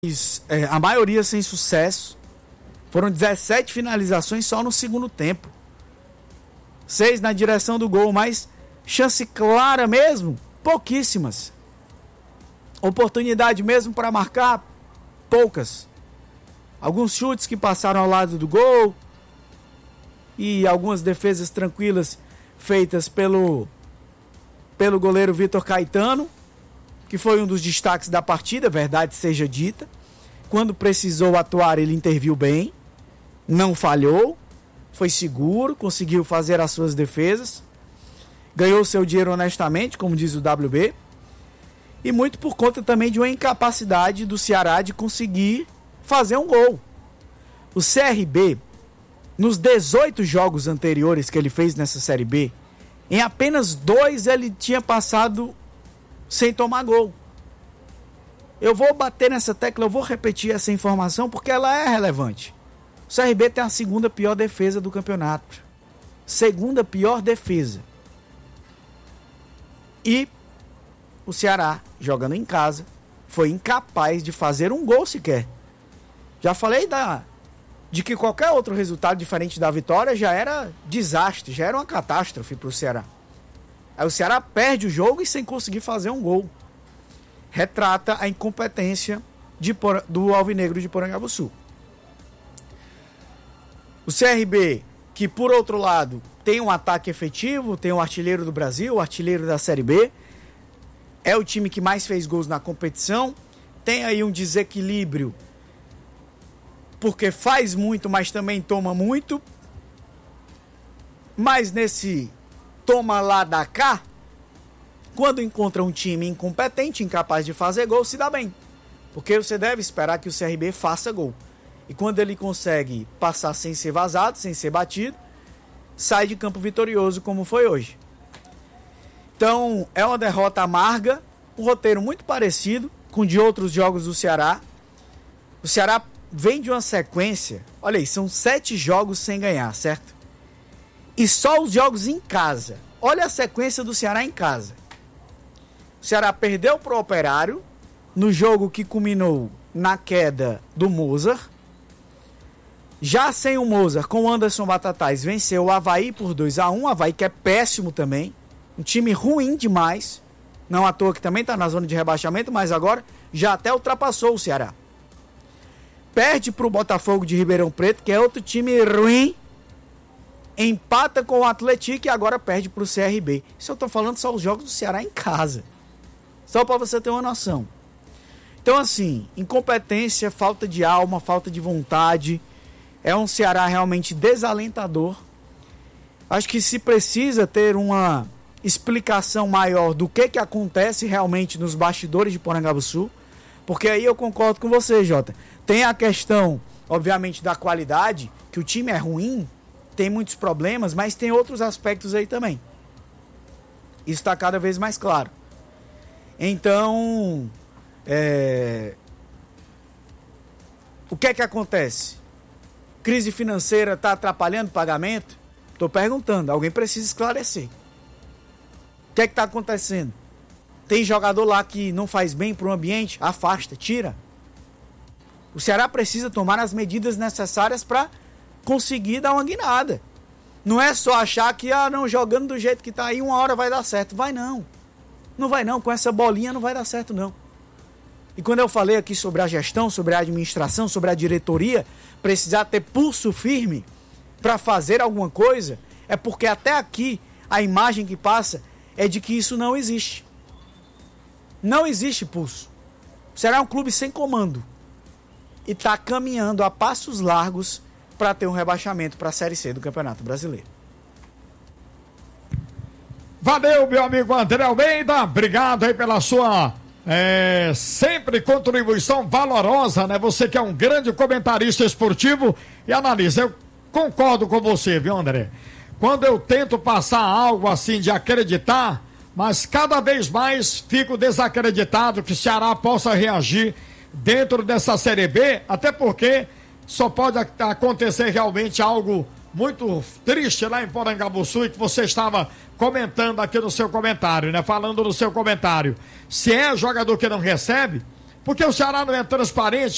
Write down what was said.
a maioria sem sucesso. Foram 17 finalizações só no segundo tempo. 6 na direção do gol, mas chance clara mesmo, pouquíssimas. Oportunidade mesmo para marcar, poucas. Alguns chutes que passaram ao lado do gol e algumas defesas tranquilas feitas pelo goleiro Vitor Caetano, que foi um dos destaques da partida, verdade seja dita. Quando precisou atuar, ele interviu bem, não falhou, foi seguro, conseguiu fazer as suas defesas, ganhou seu dinheiro honestamente, como diz o WB, e muito por conta também de uma incapacidade do Ceará de conseguir fazer um gol. O CRB, nos 18 jogos anteriores que ele fez nessa Série B, em apenas 2 ele tinha passado sem tomar gol. Eu vou bater nessa tecla, eu vou repetir essa informação porque ela é relevante. O CRB tem a segunda pior defesa do campeonato. Segunda pior defesa. E o Ceará, jogando em casa, foi incapaz de fazer um gol sequer. Já falei de que qualquer outro resultado diferente da vitória já era desastre, já era uma catástrofe para o Ceará. Aí o Ceará perde o jogo e sem conseguir fazer um gol. Retrata a incompetência do Alvinegro de Porangabuçu. O CRB, que por outro lado tem um ataque efetivo, tem o artilheiro do Brasil, o artilheiro da Série B, é o time que mais fez gols na competição, tem aí um desequilíbrio, porque faz muito, mas também toma muito, mas nesse toma lá da cá, quando encontra um time incompetente, incapaz de fazer gol, se dá bem, porque você deve esperar que o CRB faça gol. E quando ele consegue passar sem ser vazado, sem ser batido, sai de campo vitorioso como foi hoje. Então, é uma derrota amarga, um roteiro muito parecido com o de outros jogos do Ceará. O Ceará vem de uma sequência, olha aí, são 7 jogos sem ganhar, certo? E só os jogos em casa. Olha a sequência do Ceará em casa. O Ceará perdeu para o Operário, no jogo que culminou na queda do Mozart. Já sem o Mozart, com o Anderson Batatais, venceu o Avaí por 2-1. O Avaí que é péssimo também. Um time ruim demais. Não à toa que também está na zona de rebaixamento, mas agora já até ultrapassou o Ceará. Perde para o Botafogo de Ribeirão Preto, que é outro time ruim. Empata com o Atlético e agora perde para o CRB. Isso eu estou falando só os jogos do Ceará em casa. Só para você ter uma noção. Então assim, incompetência, falta de alma, falta de vontade. É um Ceará realmente desalentador. Acho que se precisa ter uma explicação maior do que acontece realmente nos bastidores de Porangabuçu. Porque aí eu concordo com você, Jota. Tem a questão, obviamente, da qualidade, que o time é ruim, tem muitos problemas, mas tem outros aspectos aí também. Isso está cada vez mais claro. Então, o que acontece? Crise financeira está atrapalhando o pagamento? Estou perguntando, alguém precisa esclarecer. O que está acontecendo? Tem jogador lá que não faz bem para o ambiente? Afasta, tira. O Ceará precisa tomar as medidas necessárias para conseguir dar uma guinada. Não é só achar que, não, jogando do jeito que está aí, uma hora vai dar certo. Vai não. Não vai não, com essa bolinha não vai dar certo não. E quando eu falei aqui sobre a gestão, sobre a administração, sobre a diretoria, precisar ter pulso firme para fazer alguma coisa, é porque até aqui a imagem que passa é de que isso não existe. Não existe pulso. Será um clube sem comando. E está caminhando a passos largos para ter um rebaixamento para a Série C do Campeonato Brasileiro. Valeu, meu amigo André Almeida. Obrigado aí pela sua sempre contribuição valorosa, né? Você que é um grande comentarista esportivo e analisa. Eu concordo com você, viu, André? Quando eu tento passar algo assim de acreditar, mas cada vez mais fico desacreditado que o Ceará possa reagir dentro dessa Série B, até porque só pode acontecer realmente algo muito triste lá em Porangabuçu, e que você estava comentando aqui no seu comentário, né? Falando no seu comentário. Se é jogador que não recebe, porque o Ceará não é transparente,